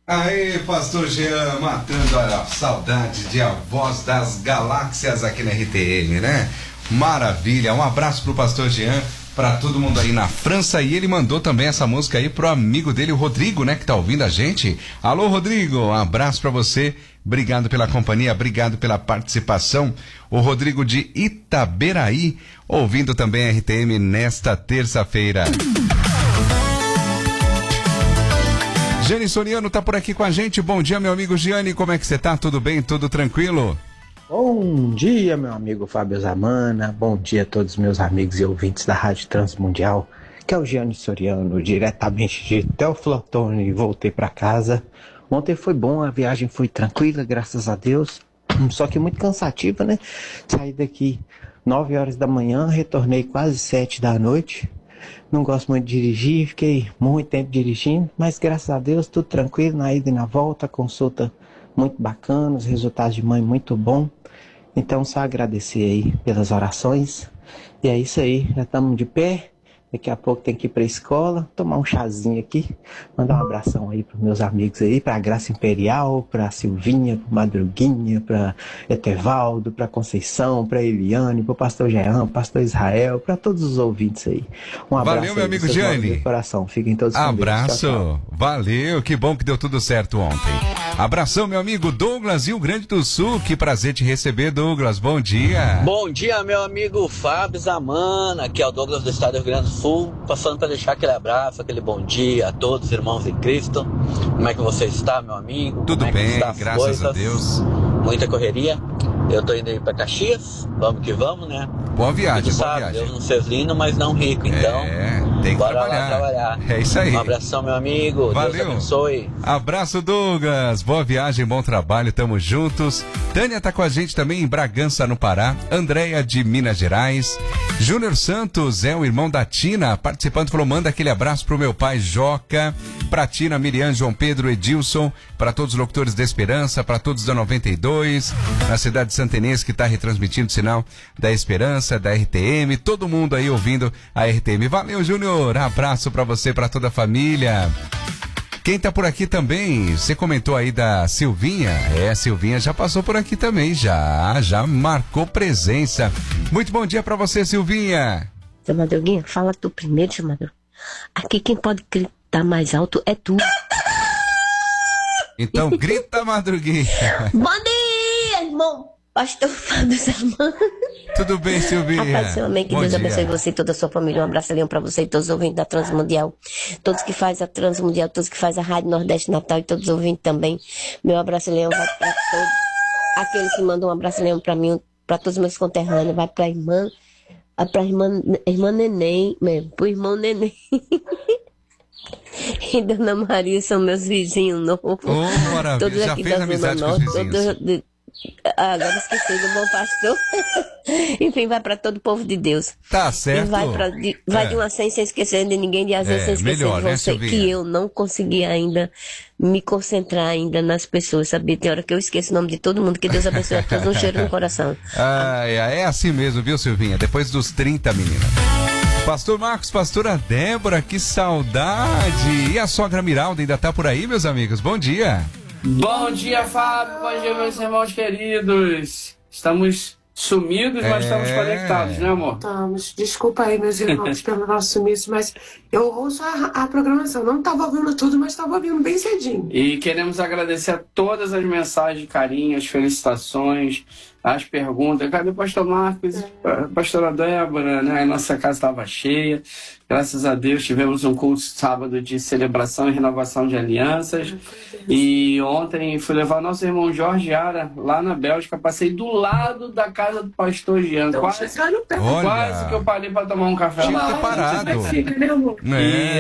Aí, pastor Jean, matando a saudade de A Voz das Galáxias aqui na RTM, né? Maravilha, um abraço pro pastor Jean, pra todo mundo aí na França, e ele mandou também essa música aí pro amigo dele, o Rodrigo, né, que tá ouvindo a gente. Alô, Rodrigo, um abraço pra você, obrigado pela companhia, obrigado pela participação. O Rodrigo de Itaberaí, ouvindo também a RTM nesta terça-feira. Gianni Soriano tá por aqui com a gente. Bom dia, meu amigo Gianni, como é que você tá? Tudo bem? Tudo tranquilo? Bom dia, meu amigo Fábio Zamana. Bom dia a todos os meus amigos e ouvintes da Rádio Transmundial, que é o Gianni Soriano, diretamente de Teoflotone, e voltei para casa. Ontem foi bom, a viagem foi tranquila, graças a Deus, só que muito cansativa, né? Saí daqui 9 horas da manhã, retornei quase 7 da noite. Não gosto muito de dirigir, fiquei muito tempo dirigindo, mas graças a Deus tudo tranquilo, na ida e na volta, consulta muito bacana, os resultados de mãe muito bom. Então só agradecer aí pelas orações. E é isso aí, já estamos de pé. Daqui a pouco tem que ir para a escola, tomar um chazinho aqui, mandar um abração aí para meus amigos aí, para a Graça Imperial, para a Silvinha, para Madruguinha, para Etevaldo, para Conceição, para Eliane, para o pastor Jean, pastor Israel, para todos os ouvintes aí. Um abraço. Valeu, meu amigo Gianni. Coração, fiquem todos com Deus. Abraço, tchau, tchau. Valeu, que bom que deu tudo certo ontem. Abração, meu amigo Douglas, Rio Grande do Sul, que prazer te receber, Douglas, bom dia. Bom dia, meu amigo Fábio Zamana, que é o Douglas do estado do Rio Grande do Sul, passando para deixar aquele abraço, aquele bom dia a todos os irmãos em Cristo. Como é que você está, meu amigo? Tudo bem, graças coisas? a Deus. Muita correria. Eu tô indo aí para Caxias, vamos que vamos, né? Boa viagem, boa sabe, viagem. Deus não fez lindo, mas não rico, então tem que bora lá trabalhar. É isso aí. Um abração, meu amigo. Valeu. Deus abençoe. Abraço, Douglas. Boa viagem, bom trabalho, tamo juntos. Tânia tá com a gente também em Bragança, no Pará. Andréia de Minas Gerais. Júnior Santos é o irmão da Tina, participando, falou, manda aquele abraço pro meu pai Joca, pra Tina, Miriam, João Pedro, Edilson, para todos os locutores da Esperança, para todos da 92, na cidade de Santa Inês, que tá retransmitindo o sinal da Esperança, da RTM, todo mundo aí ouvindo a RTM. Valeu, Júnior, abraço pra você, pra toda a família. Quem tá por aqui também, você comentou aí da Silvinha, a Silvinha já passou por aqui também, já marcou presença. Muito bom dia pra você, Silvinha. Seu Madruguinha, fala tu primeiro, seu Madruguinha. Aqui quem pode gritar mais alto é tu. Então grita, Madruguinha. Bom dia, irmão pastor Fábio Zamana. Tudo bem, Silvinha? Rapaz, seu amém, que Bom Deus dia. abençoe você e toda a sua família. Um abraço ali pra você e todos os ouvintes da Transmundial. Todos que fazem a Transmundial, todos que fazem a Rádio Nordeste Natal e todos os ouvintes também. Meu abraço leão vai pra todos. Aquele que mandou um abraço leão pra mim, pra todos os meus conterrâneos, vai pra irmã Neném, pro irmão Neném. E Dona Maria são meus vizinhos novos. Oh, maravilha. Todos Já aqui fez da amizade Zona com os Norte, vizinhos. agora esqueci do bom pastor. Enfim, vai para todo o povo de Deus. Tá certo. E vai de uma sem esquecer de ninguém, de às vezes sem esquecer melhor, de né, você, Silvinha? que eu não consegui ainda me concentrar ainda nas pessoas, sabia? Tem hora que eu esqueço o nome de todo mundo, que Deus abençoe a todos, um cheiro no coração. É assim mesmo, viu, Silvinha? Depois dos 30, menina. Pastor Marcos, pastora Débora, que saudade! E a sogra Miralda ainda tá por aí, meus amigos? Bom dia! Bom dia, Fábio. Bom dia, meus irmãos queridos. Estamos sumidos, mas estamos conectados, né, amor? Estamos. Desculpa aí, meus irmãos, pelo nosso sumiço, mas eu ouço a programação. Não estava ouvindo tudo, mas estava ouvindo bem cedinho. E queremos agradecer a todas as mensagens de carinho, as felicitações, as perguntas. Cadê o pastor Marcos? A pastora Débora, né? A nossa casa estava cheia. Graças a Deus tivemos um culto sábado de celebração e renovação de alianças. E ontem fui levar nosso irmão Jorge Ara lá na Bélgica. Passei do lado da casa do pastor Jean. Então, Quase chegaram perto. Olha. que eu parei para tomar um café Tinha lá. que ter parado. Fica, né, amor? É.